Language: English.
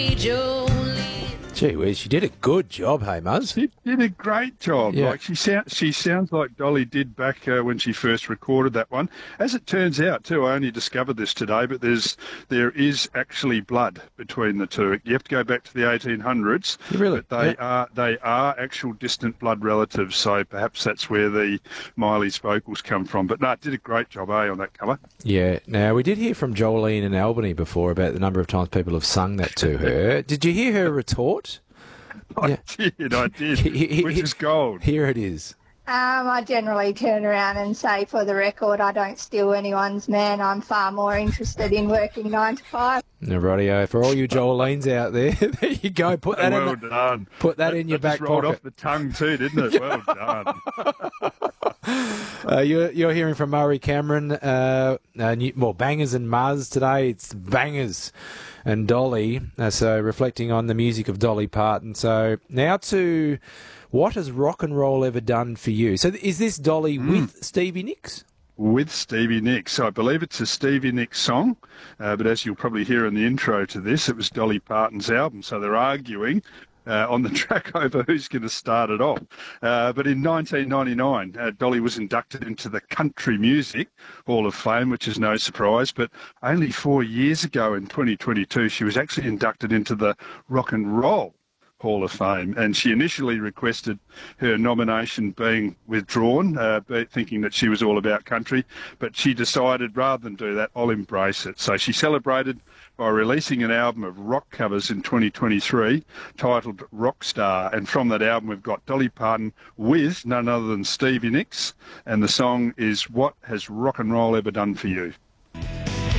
Gee whiz, she did a good job, hey, Muzz. She did a great job. Yeah. Like she sounds like Dolly did back when she first recorded that one. As it turns out, too, I only discovered this today, but there is actually blood between the two. You have to go back to the 1800s. Really? But they are actual distant blood relatives. So perhaps that's where the Miley's vocals come from. But no, it did a great job, on that cover. Yeah. Now, we did hear from Jolene in Albany before about the number of times people have sung that to her. Did you hear her retort? I did, which is gold. Here it is. I generally turn around and say, for the record, I don't steal anyone's man. I'm far more interested in working 9 to 5. No, rightio. For all you Jolenes out there, there you go. Put that done. Put that in your back just rolled pocket. Off the tongue too, didn't it? Well done. You're hearing from Murray Cameron. Bangers and Muzz today. It's Bangers and Dolly. So reflecting on the music of Dolly Parton. So now to what has rock and roll ever done for you? So is this Dolly with Stevie Nicks? With Stevie Nicks. I believe it's a Stevie Nicks song, but as you'll probably hear in the intro to this, it was Dolly Parton's album. So they're arguing on the track over who's going to start it off. But in 1999, Dolly was inducted into the Country Music Hall of Fame, which is no surprise. But only 4 years ago in 2022, she was actually inducted into the Rock and Roll Hall of Fame, and she initially requested her nomination being withdrawn, thinking that she was all about country, but she decided rather than do that, I'll embrace it. So she celebrated by releasing an album of rock covers in 2023 titled Rockstar, and from that album we've got Dolly Parton with none other than Stevie Nicks, and the song is What Has Rock and Roll Ever Done for You?